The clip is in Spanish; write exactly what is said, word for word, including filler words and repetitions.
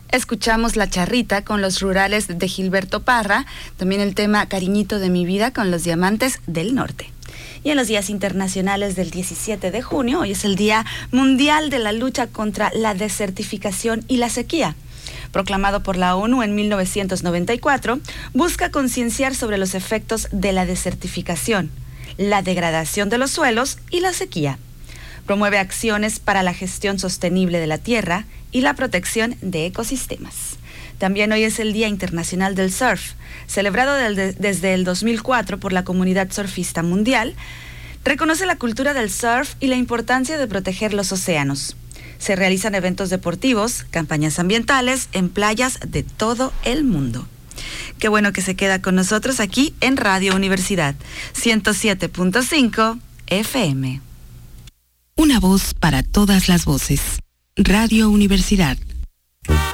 Escuchamos La Charrita con Los Rurales de Gilberto Parra, también el tema Cariñito de mi vida con Los Diamantes del Norte. Y en los días internacionales del diecisiete de junio, hoy es el Día Mundial de la Lucha contra la Desertificación y la Sequía. Proclamado por la ONU en mil novecientos noventa y cuatro, busca concienciar sobre los efectos de la desertificación, la degradación de los suelos y la sequía. Promueve acciones para la gestión sostenible de la tierra y la protección de ecosistemas. También hoy es el Día Internacional del Surf, celebrado del, desde el dos mil cuatro por la comunidad surfista mundial. Reconoce la cultura del surf y la importancia de proteger los océanos. Se realizan eventos deportivos, campañas ambientales en playas de todo el mundo. Qué bueno que se queda con nosotros aquí en Radio Universidad, ciento siete punto cinco F M. Una voz para todas las voces. Radio Universidad.